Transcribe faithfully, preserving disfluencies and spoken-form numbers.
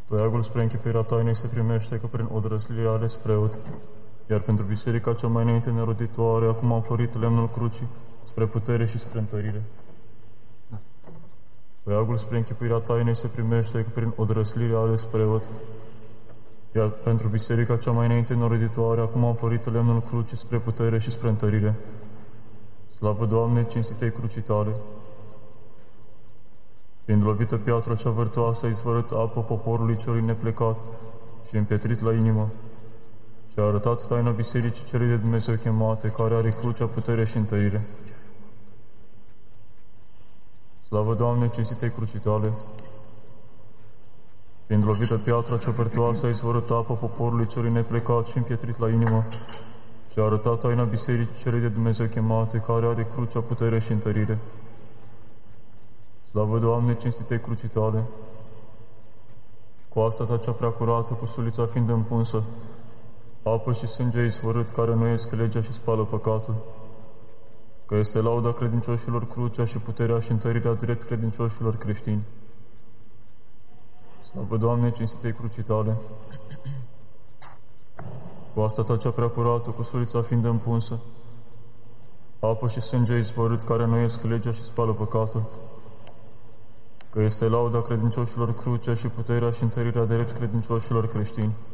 Toiagul spre închipuirea tainei se primește că prin odrăslirea ales preot, iar pentru biserica cea mai înainte neroditoare, acum a înflorit lemnul crucii spre putere și spre întărire. Toiagul spre închipuirea tainei se primește că prin odrăslirea ales preot, iar pentru biserica cea mai înainte neroditoare, acum a înflorit lemnul crucii spre putere și spre întărire. Slavă, Doamne, cinstitei crucii Tale! Fiind lovită piatra cea vârtoasă, a izvărât apă poporului celui neplecat și împietrit la inimă, și a arătat taina bisericii celei de Dumnezeu chemate, care are crucea, putere și întărire. Slavă, Doamne, cinstitei crucii Tale! Fiind lovită piatra cea vârtoasă, a izvărât apă poporului celui neplecat și împietrit la inimă, și a arătat taina bisericii celei de Dumnezeu chemate, care are crucea, putere și întărire. Slavă, Doamne, cinstitei crucii Tale! Cu asta Ta cea prea curată, cu sulița fiind împunsă, apă și sânge izvorât, care noiesc legea și spală păcatul, că este lauda credincioșilor crucea și puterea și întărirea drept credincioșilor creștini. Slavă, Doamne, cinstitei crucii Tale! Cu asta Ta cea prea curată, cu sulița fiind împunsă, apă și sânge izvorât, care noiesc legea și spală păcatul, că este lauda credincioșilor crucea și puterea și întărirea drept credincioșilor creștini.